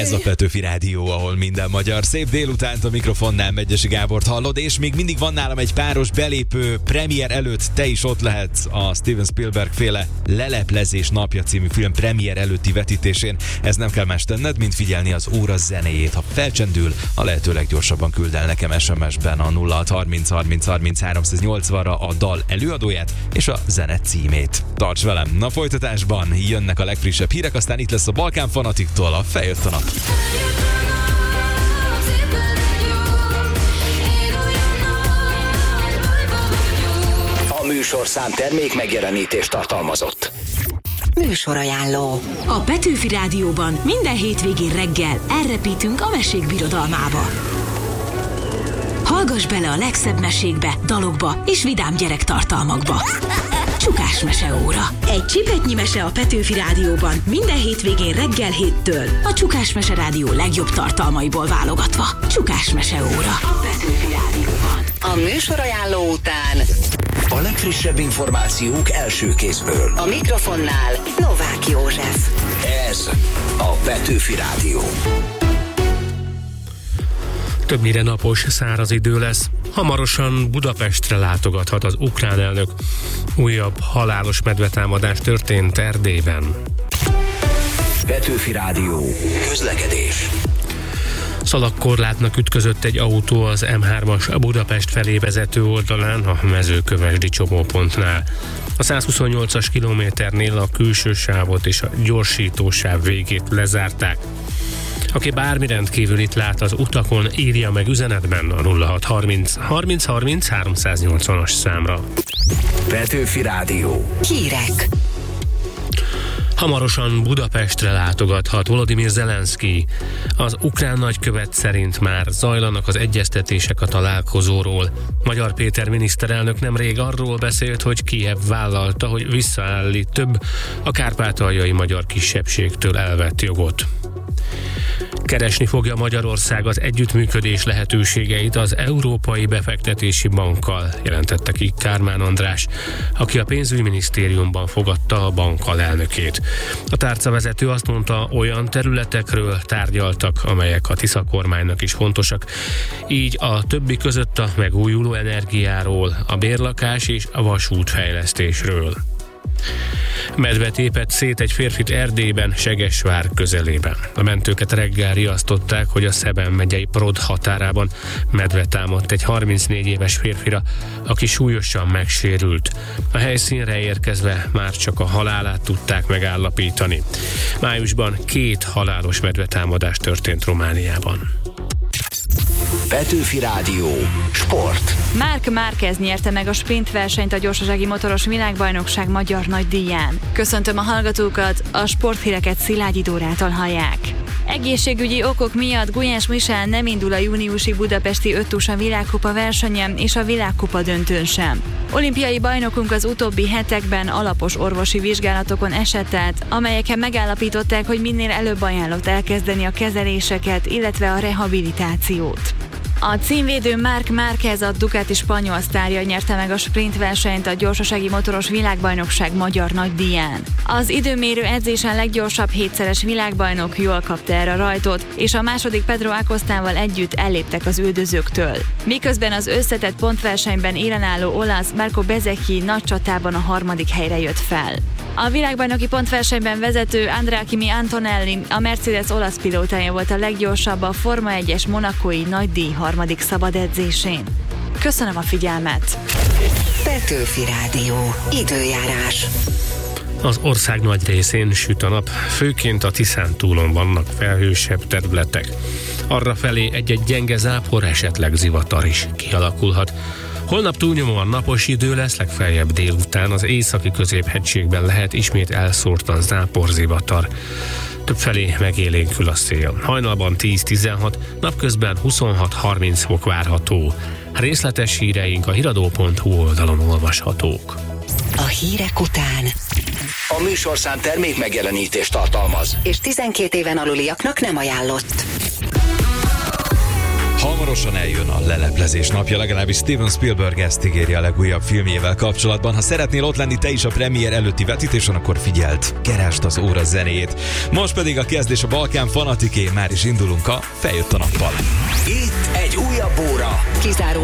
Ez a Petőfi Rádió, ahol minden magyar. Szép délutánt, a mikrofonnál Megyesi Gábort hallod, és még mindig van nálam egy páros belépő. Premier előtt te is ott lehetsz a Steven Spielberg féle Leleplezés napja című film premier előtti vetítésén. Ez nem kell más tenned, mint figyelni az óra zenéjét. Ha felcsendül, a lehető leggyorsabban küld el nekem SMS-ben a 0630 30 30 380-ra a dal előadóját és a zene címét. Tarts velem! A folytatásban jönnek a legfrissebb hírek, aztán itt lesz a Balkán Fanatiktól a Feljött a nap. A műsorszám termék megjelenítést tartalmazott. Műsorajánló. A Petőfi Rádióban minden hétvégén reggel elrepítünk a mesék birodalmába. Hallgass bele a legszebb mesékbe, dalokba és vidám gyerektartalmakba. Csukás meseóra. Egy csipetnyi mese a Petőfi Rádióban minden hétvégén reggel 7-től. A Csukás Mese Rádió legjobb tartalmaiból válogatva. Csukás meseóra. A Petőfi Rádióban. A műsorajánló után A legfrissebb információk első kézből. a mikrofonnál Novák József. Ez a Petőfi Rádió. Többnyire napos, száraz idő lesz. Hamarosan Budapestre látogathat az ukrán elnök. Újabb halálos medvetámadás történt Erdélyben. Petőfi Rádió. Közlekedés. Szalagkorlátnak ütközött egy autó az M3-as Budapest felé vezető oldalán, a Mezőkövesdi csomópontnál. A 128-as kilométernél a külső sávot és a gyorsítósáv végét lezárták. Aki bármi rendkívülit lát az utakon, írja meg üzenetben a 0630 30 30 380-as számra. Petőfi Rádió. Hírek. Hamarosan Budapestre látogathat Volodymyr Zelenszky. Az ukrán nagykövet szerint már zajlanak az egyeztetések a találkozóról. Magyar Péter miniszterelnök nemrég arról beszélt, hogy Kijev vállalta, hogy visszaállít több a kárpátaljai magyar kisebbségtől elvett jogot. Keresni fogja Magyarország az együttműködés lehetőségeit az Európai Befektetési Bankkal, jelentette ki Kármán András, aki a pénzügyminisztériumban fogadta a bank alelnökét. A tárcavezető azt mondta, olyan területekről tárgyaltak, amelyek a Tisza kormánynak is fontosak, így a többi között a megújuló energiáról, a bérlakás és a vasútfejlesztésről. Medve tépett szét egy férfit Erdélyben, Segesvár közelében. A mentőket reggel riasztották, hogy a Szeben megyei Prod határában medve támadt egy 34 éves férfira, aki súlyosan megsérült. A helyszínre érkezve már csak a halálát tudták megállapítani. Májusban 2 halálos medvetámadás történt Romániában. Petőfi Rádió. Sport. Marc Márquez nyerte meg a sprint versenyt a gyorsasági motoros világbajnokság magyar nagydíján. Köszöntöm a hallgatókat, a sporthíreket Szilágyi Dórától hallják. Egészségügyi okok miatt Gulyás Michel nem indul a júniusi budapesti 5-tusa világkupa versenyen és a világkupa döntőn sem. Olimpiai bajnokunk az utóbbi hetekben alapos orvosi vizsgálatokon esett át, amelyeken megállapították, hogy minél előbb ajánlott elkezdeni a kezeléseket, illetve a rehabilitációt. A címvédő Marc Márquez, a Ducati spanyol sztárja nyerte meg a sprint versenyt a gyorsasági motoros világbajnokság magyar nagydíján. Az időmérő edzésen leggyorsabb 7-szeres világbajnok jól kapta el a rajtot, és a második Pedro Acostával együtt elléptek az üldözőktől. Miközben az összetett pontversenyben élenálló olasz Marco Bezzecchi nagy csatában a 3. helyre jött fel. A világbajnoki pontversenyben vezető Andrea Kimi Antonelli, a Mercedes olasz pilótája volt a leggyorsabb a Forma 1-es monakói nagydíj 3. szabad edzésén. Köszönöm a figyelmet! Petőfi Rádió. Időjárás. Az ország nagy részén süt a nap, főként a Tiszántúlon vannak felhősebb területek. Arrafelé egy-egy gyenge zápor, esetleg zivatar is kialakulhat. Holnap túlnyomóan napos idő lesz, legfeljebb délután az északi középhegységben lehet ismét elszórtan záporzivatar. Többfelé megélénkül a szél. Hajnalban 10-16, napközben 26-30 fok várható. Részletes híreink a hiradó.hu oldalon olvashatók. A hírek után A műsorszám termék megjelenítést tartalmaz. és 12 éven aluliaknak nem ajánlott. Hamarosan eljön a leleplezés napja, legalábbis Steven Spielberg ezt ígéri a legújabb filmjével kapcsolatban. Ha szeretnél ott lenni te is a premier előtti vetítésen, akkor figyeld, keresd az óra zenéjét. Most pedig a kezdés a Balkán fanatiké, már is indulunk a Feljött a nappal. Itt egy újabb óra. Kizárólag